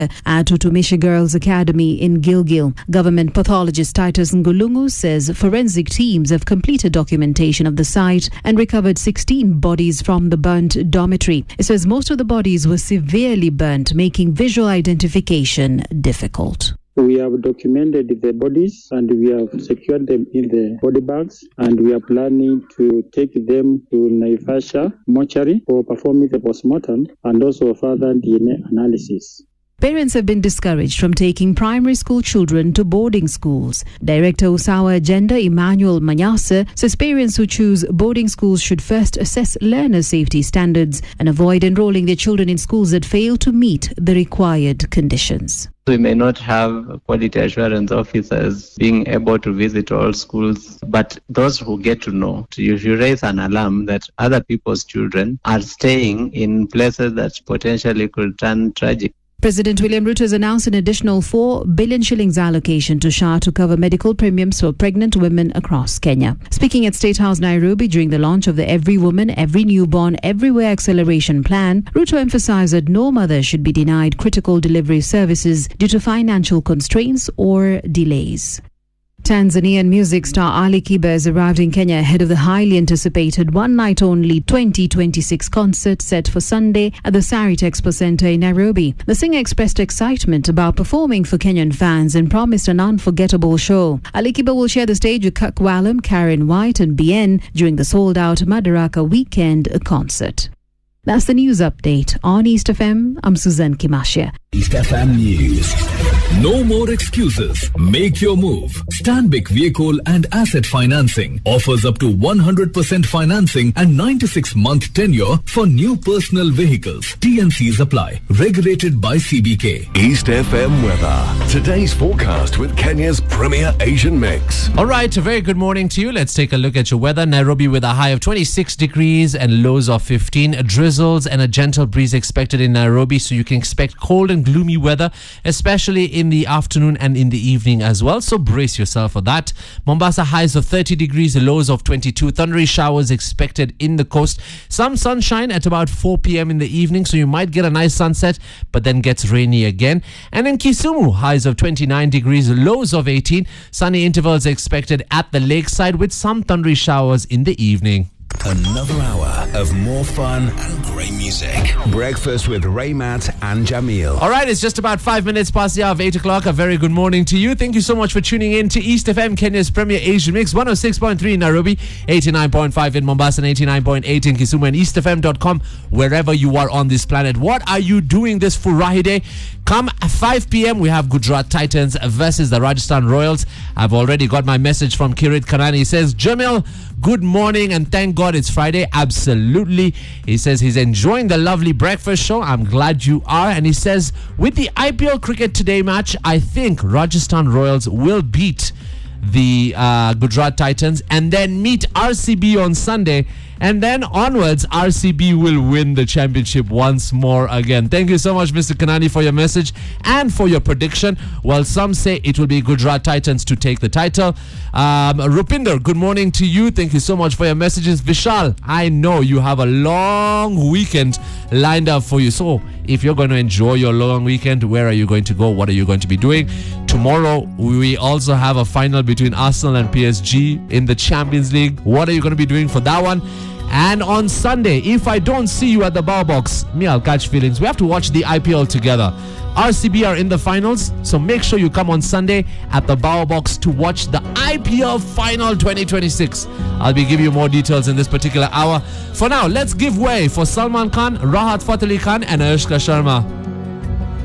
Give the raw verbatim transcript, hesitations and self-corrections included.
at Utumishi Girls Academy in Gilgil. Government pathologist Titus Ngulungu says forensic teams have completed documentation of the site and recovered sixteen bodies from the burnt dormitory. It says most of the bodies were severely burnt, making visual identification difficult. We have documented the bodies and we have secured them in the body bags, and we are planning to take them to Naivasha mortuary for performing the postmortem and also further D N A analysis. Parents have been discouraged from taking primary school children to boarding schools. Director Usawa Agenda Emmanuel Manyasa says parents who choose boarding schools should first assess learner safety standards and avoid enrolling their children in schools that fail to meet the required conditions. We may not have quality assurance officers being able to visit all schools, but those who get to know, if you raise an alarm that other people's children are staying in places that potentially could turn tragic. President William Ruto has announced an additional four billion shillings allocation to S H A to cover medical premiums for pregnant women across Kenya. Speaking at State House Nairobi during the launch of the Every Woman, Every Newborn, Everywhere Acceleration Plan, Ruto emphasized that no mother should be denied critical delivery services due to financial constraints or delays. Tanzanian music star Ali Kiba has arrived in Kenya ahead of the highly anticipated one-night-only twenty twenty-six concert set for Sunday at the Sarit Expo Center in Nairobi. The singer expressed excitement about performing for Kenyan fans and promised an unforgettable show. Ali Kiba will share the stage with Kirk Whalum, Karen White and B N during the sold-out Madaraka Weekend concert. That's the news update on East F M. I'm Suzanne Kimashia. East F M News. No more excuses. Make your move. Stanbic Vehicle and Asset Financing offers up to one hundred percent financing and ninety-six month tenure for new personal vehicles. T N Cs apply. Regulated by C B K. East F M weather. Today's forecast with Kenya's premier Asian mix. All right, a very good morning to you. Let's take a look at your weather. Nairobi with a high of twenty-six degrees and lows of fifteen. Drizzles and a gentle breeze expected in Nairobi, so you can expect cold and gloomy weather, especially in the afternoon and in the evening as well. So brace yourself for that. Mombasa highs of thirty degrees, lows of twenty-two. Thundery showers expected in the coast. Some sunshine at about four p.m. in the evening, so you might get a nice sunset, but then gets rainy again. And in Kisumu, highs of twenty-nine degrees, lows of eighteen. Sunny intervals expected at the lakeside with some thundery showers in the evening. Another hour of more fun and great music. Breakfast with Raymat and Jamil. All right, it's just about five minutes past the hour of eight o'clock. A very good morning to you. Thank you so much for tuning in to East F M, Kenya's premier Asian mix. one oh six point three in Nairobi, eighty-nine point five in Mombasa, and eighty-nine point eight in Kisumu, and east f m dot com wherever you are on this planet. What are you doing this Friday? Come at five p.m. we have Gujarat Titans versus the Rajasthan Royals. I've already got my message from Kirit Kanani. He says, Jamil, good morning and thank God it's Friday. Absolutely. He says he's enjoying the lovely breakfast show. I'm glad you are. And he says, with the I P L Cricket Today match, I think Rajasthan Royals will beat the uh, Gujarat Titans and then meet R C B on Sunday. And then onwards, R C B will win the championship once more again. Thank you so much, Mister Kanani, for your message and for your prediction. While some say it will be Gujarat Titans to take the title. Um, Rupinder, good morning to you. Thank you so much for your messages. Vishal, I know you have a long weekend lined up for you. So if you're going to enjoy your long weekend, where are you going to go? What are you going to be doing? Tomorrow, we also have a final between Arsenal and P S G in the Champions League. What are you going to be doing for that one? And on Sunday, if I don't see you at the Bow Box, me, I'll catch feelings. We have to watch the I P L together. R C B are in the finals, so make sure you come on Sunday at the Bow Box to watch the I P L Final twenty twenty-six. I'll be giving you more details in this particular hour. For now, let's give way for Salman Khan, Rahat Fateh Ali Khan and Anushka Sharma.